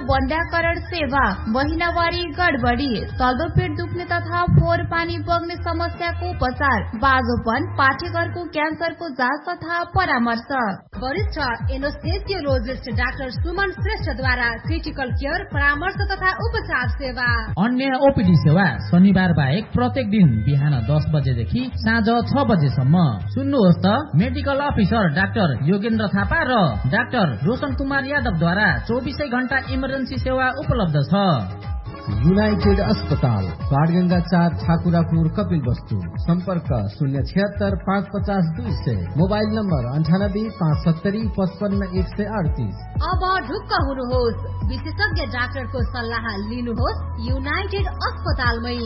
वन्ध्याकरण सेवा, महिनावारी गडबडी, चल्दो पेट दुख्ने तथा फोहोर पानी बग्ने समस्याको उपचार, बाजोपन, पाठेघरको क्यान्सरको जाँच तथा परामर्श। वरिष्ठ एनेस्थेसियोलोजिस्ट डाक्टर सुमन श्रेष्ठद्वारा क्रिटिकल केयर, परामर्श तथा उपचार सेवा। अन्य ओपीडी सेवा शनिबार बाहेक प्रत्येक दिन बिहान 10 बजेदेखि साँझ 6 बजेसम्म। सुन्नुहोस् त, medical officer doctor Yogendra Thapa र डाक्टर रोशन कुमार यादवद्वारा 24 घण्टा इमर्जेन्सी सेवा उपलब्ध छ। युनाइटेड अस्पताल, बाणगंगा 4, ठाकुरापुर, कपिलवस्तु। सम्पर्क 076 550 200, मोबाइल नम्बर 98 570 55 138। अब ढुक्क हुनुहोस्, विशेषज्ञ डाक्टरको सल्लाह लिनुहोस् युनाइटेड अस्पतालमै।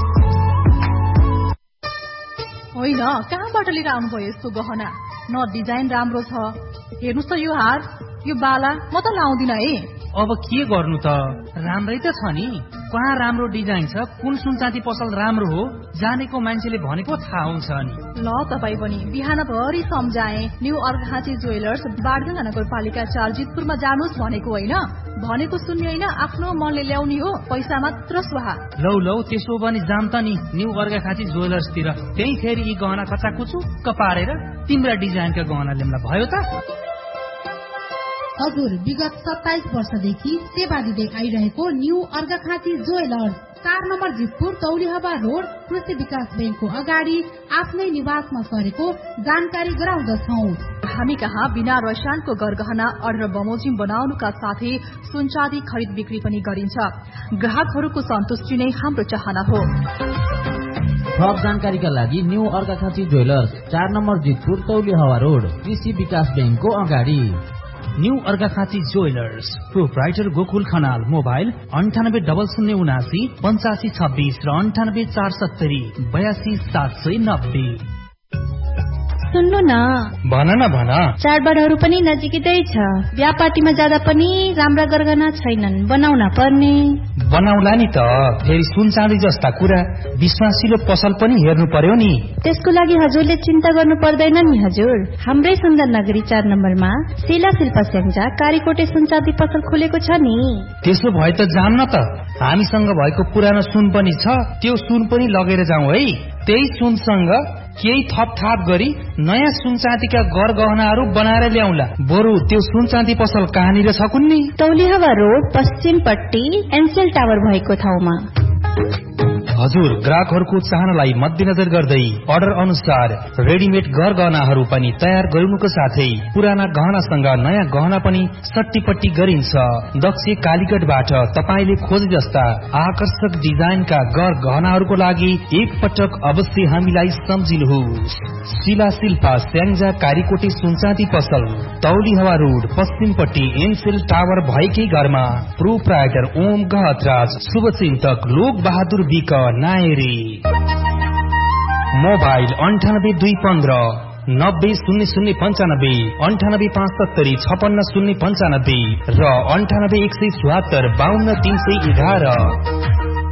होइन, कहाँबाट लिएर आउनुभयो यस्तो गहना? न डिजाइन राम्रो छ। हेर्नुहोस् त यो हार, यो बाला म त लाउँदिन है। अब के गर्नु त, राम्रै त छ नि। कहाँ राम्रो डिजाइन छ, कुन सुनचाँदी पसल राम्रो हो, जानेको मान्छेले भनेको थाहा हुन्छ नि। ल तपाई पनि बिहानभरि सम्झाए, न्यू अर्घाँची ज्वेलर्स, बाणगंगा नगरपालिका 4 जितपुरमा जानुस् भनेको होइन। भनेको सुन्ने होइन, आफ्नो मनले ल्याउने हो, पैसा मात्र स्वाहा। लौ त्यसो भने जाम त नि न्यू अर्घाँची ज्वेलर्सतिर। त्यही फेरि यी गहना कचाकुचुक्क पारेर तिम्रा डिजाइनका गहना ल्याउँदा भयो त। हजुर, विगत 27 वर्षदेखि सेवा दिँदै आइरहेको new Arghakhanchi jewellers, 4 number Jitpur, तौलिहवा road, कृषि विकास बैंकको अगाडि आफ्नै निवासमा सरेको जानकारी गराउँदछौ। हामी कहाँ बिना रसायनको गरगहना, अर्डर बमोजिम बनाउनुका साथै सुनचाँदी खरिद बिक्री पनि गरिन्छ। ग्राहकहरूको सन्तुष्टि नै हाम्रो चाहना हो। थप जानकारीका लागि new Arghakhanchi jewellers, 4 number Jitpur, तौलिहवा road, कृषि विकास बैंकको अगाडि। New Arghakhanchi jewellers, proprietor Gokul Khanal, mobile 980079 8526 र 9847 82 790। सुन्नु न, भन न भन। चाडबाडहरू पनि नजिकै छ, व्यापाटीमा जाँदा पनि राम्रा गरगहना छैनन्, बनाउन पर्ने। बनाउला नि त, फेरि सुनचाँदी जस्ता कुरा विश्वासिलो पसल पनि हेर्नु पर्यो नि। त्यसको लागि हजुरले चिन्ता गर्नु पर्दैन नि हजुर। हाम्रै सुन्दर नगरी 4 नम्बरमा शिला शिल्पा स्याङ्जा कारीकोटे सुनचाँदी पसल खोलेको छ नि। त्यसो भए त जाम न त, हामीसँग भएको पुरानो सुन पनि छ, त्यो सुन पनि लगेर जाउँ है। त्यही सुनसँग केही थपथाप गरी नयाँ सुनचाँदीका गहनाहरू बनाएर ल्याउला। बरु त्यो सुनचाँदी पसल कहाँनिर छ कुन्नी? तौलिहवा रोड, पश्चिमपट्टि एनसेल टावर भएको ठाउँमा। हजुर, ग्राहकहरूको चाहनालाई मध्यनजर गर्दै अर्डर अनुसार रेडिमेड गहनाहरू पनि तयार गरिनुको साथै पुराना गहनासँग नयाँ गहना पनि सट्टीपट्टी गरिन्छ। दक्ष कालीगढबाट तपाईले खोजे जस्ता आकर्षक डिजाइनका गहनाहरूको लागि एक पटक अवश्य हामीलाई सम्झिनुहोस्। शिला शिल्पा स्याङ्जा कारीकोटे सुनचाँदी पसल, तौलिहवा रोड, पश्चिमपट्टि एनसेल टावर भएकै घरमा। प्रोप्राइटर ओम गहतराज, शुभचिन्तक लोक बहादुर विक नायरी। मोबाइल 9815 900095, 9857 56095 र 98 174 52 311।